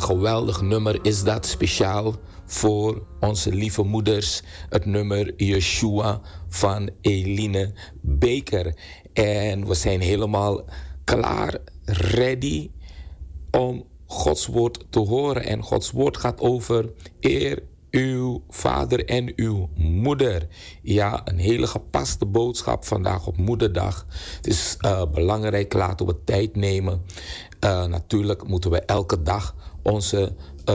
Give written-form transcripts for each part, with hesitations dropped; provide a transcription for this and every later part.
geweldig nummer is dat, speciaal voor onze lieve moeders. Het nummer Yeshua van Eline Baker. En we zijn helemaal klaar, ready om Gods woord te horen. En Gods woord gaat over eer uw vader en uw moeder. Ja, een hele gepaste boodschap vandaag op Moederdag. Het is belangrijk, laten we tijd nemen. Natuurlijk moeten we elke dag onze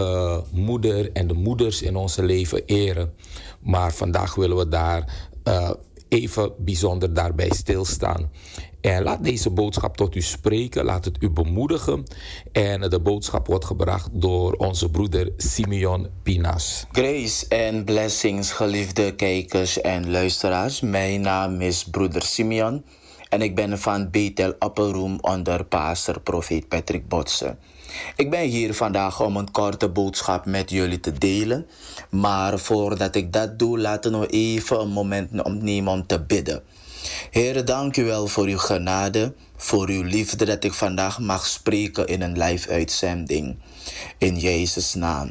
moeder en de moeders in ons leven eren. Maar vandaag willen we daar even bijzonder daarbij stilstaan. En laat deze boodschap tot u spreken. Laat het u bemoedigen. En de boodschap wordt gebracht door onze broeder Simeon Pinas. Grace en blessings, geliefde kijkers en luisteraars. Mijn naam is broeder Simeon. En ik ben van Bethel Upper Room onder pastor profeet Patrick Botsen. Ik ben hier vandaag om een korte boodschap met jullie te delen. Maar voordat ik dat doe, laten we even een moment opnemen om te bidden. Heer, dank u wel voor uw genade, voor uw liefde dat ik vandaag mag spreken in een live uitzending. In Jezus' naam.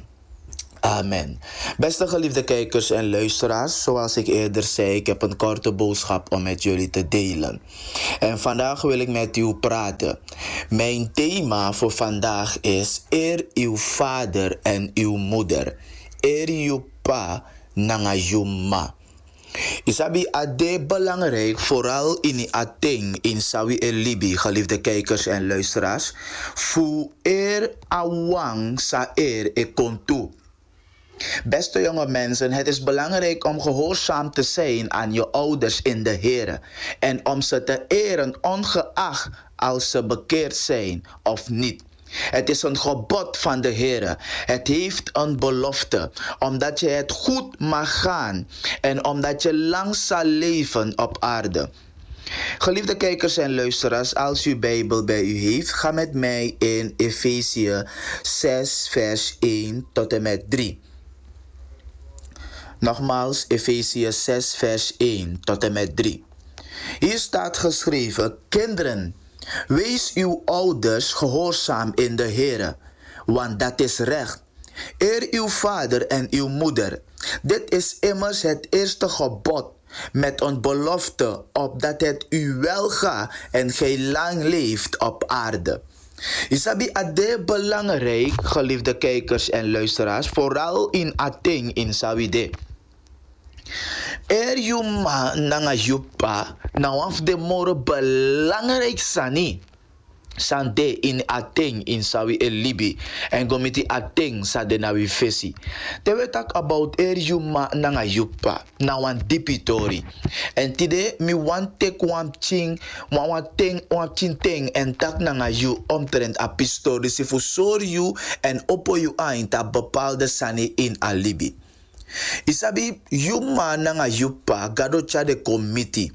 Amen. Beste geliefde kijkers en luisteraars, zoals ik eerder zei, ik heb een korte boodschap om met jullie te delen. En vandaag wil ik met u praten. Mijn thema voor vandaag is eer uw vader en uw moeder. Eer uw pa nanga uw ma. Isabi ade belangrijk, vooral in ating in Sawi en Libi, geliefde kijkers en luisteraars. Fu eer awang sa eer e kontu. Beste jonge mensen, het is belangrijk om gehoorzaam te zijn aan je ouders in de Heer. En om ze te eren ongeacht als ze bekeerd zijn of niet. Het is een gebod van de Heer. Het heeft een belofte. Omdat je het goed mag gaan. En omdat je lang zal leven op aarde. Geliefde kijkers en luisteraars, als u Bijbel bij u heeft, ga met mij in Efesië 6 vers 1 tot en met 3. Nogmaals, Efesië 6 vers 1 tot en met 3. Hier staat geschreven: kinderen, wees uw ouders gehoorzaam in de Heer, want dat is recht. Eer uw vader en uw moeder. Dit is immers het eerste gebod met een belofte, opdat het u wel gaat en gij lang leeft op aarde. Isabi ade belangrijk, geliefde kijkers en luisteraars, vooral in ating in Sawide. Er yuma nanga yupa, nou af de more belangrijk sani. Sante in ating in Sawi el Libi en gomiti ating sa de nawi fesi. Te we talk about er yuma nanga yupa, na wan dipitori. En today mi wan take wan ching, wan ting en tak nanga yu omtrent a pistori si fu sor yu en opo yu ain ta bepaalde sani in a Libi. Isabi yuma nanga yupa gadocha de committee.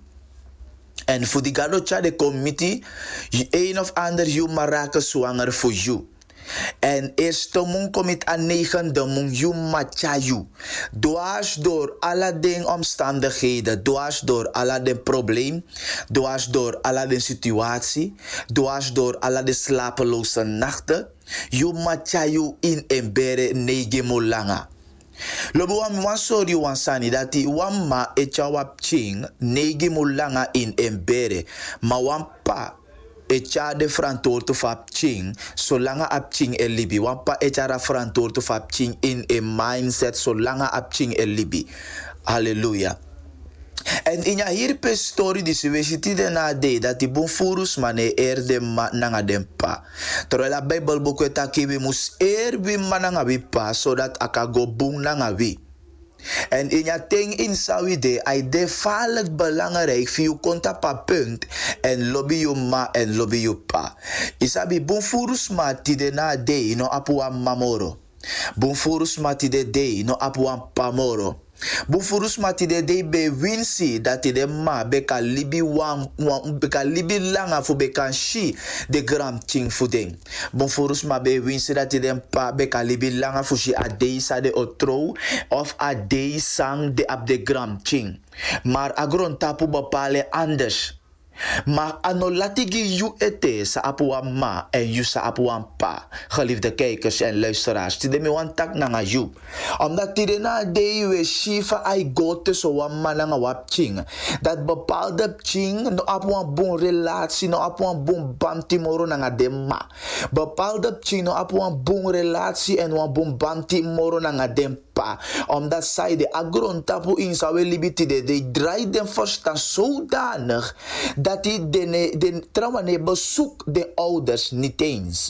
En voor die gadocha de committee, een of ander yuma raken zwanger voor you. En eerst mun komit aan 9 de mun yuma chayu. Dwars door alle den omstandigheden, dwars door alle den probleem, dwars door alle den situatie, dwars door alle de slapeloze nachten, yuma chayu in embere nege molanga. Lobo wan sorry wan sani dati wan ma echa wap ching negi mulanga in embere ma wan pa echa de frantor to fap ching so langa ap ching el libi wan pa echa ra frantor to fap ching in a mindset so langa ap ching el libi. Hallelujah. En in ja hier pe story di siwesiti de na de dat die bon furus mane de ma nanga den pa. Terwijl la Bijbel boek eta kiwi mus bi mananga wi pa zodat akago bung nanga wi. En in ja ting in Sawide ai de vaarlijk belangrijk voor je konta pa punt en lobby je ma en lobby je pa. Isabi bon furus ma ti de na de no apuwa mamoro. Bon furus ma ti de no apuwa pamoro. Bufurus mati de be winsi dat de ma beka libi beka libi langa fu beka shi de gram ting fu den. Bufurus ma be winsi dat de pa beka libi langa fu shi adei sa de otro of adei sang de ab de gram ting. Maar agron tapu bepale anders. Maar anolatigi you ete sa apuan ma en you sa apuan pa. Geliefde kijkers en luisteraars. Tide me wan tak na nga you. Omdat tide na day we shifa ay gote so wan man nga wap ching. Dat bepaalde ching no apuan bon relatie no apuan bon bam timoro na nga demma. Bepaalde ching no apuan bon relatie en wan bon bam timoro na nga dempa. Omdat zij de agron tapu in sawe libitide. De draai den verstaan zodanig dat hij de trouwane bezoek de ouders niet eens.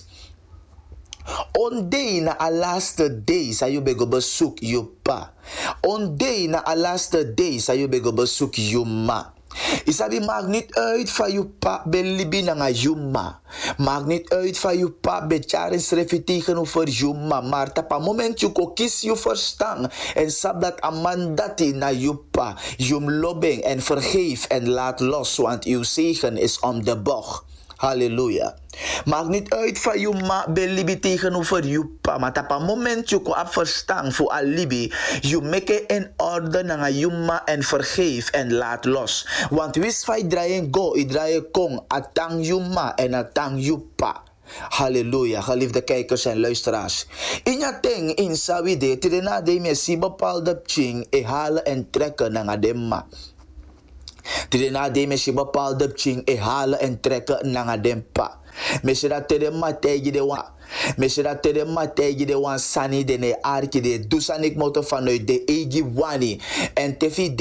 Onde na a laatste day sa je bego bezoek je pa. Onde na a laatste day sa je bego bezoek je ma. Isabi maakt niet uit van je pa belibi na je ma. Maakt niet uit van je pa becharin schreef tegenover je ma. Maar tapa moment je ko kies je verstaan. En sab dat amandati na je pa. Je lobbing en vergeef en laat los. Want uw zegen is om de bocht. Halleluja. Maakt niet uit van je ma belibi tegenover je pa. Maar op een moment je kan verstaan voor alibi. Je make in orde naar je ma en vergeef en laat los. Want wist van draaien go, draaien kong, atang je ma en atang je pa. Halleluja, geliefde kijkers en luisteraars. In je ting in sawide, tirena de me si bepaalde ching, halen en trekken naar de ma. Tirena de me si bepaalde ching, halen en trekken naar de pa. Mesera tere mategi de wan. Mesera tere mategi de wan sani de ne arki de. Dusanik moto vanuit de egi wani. En tefi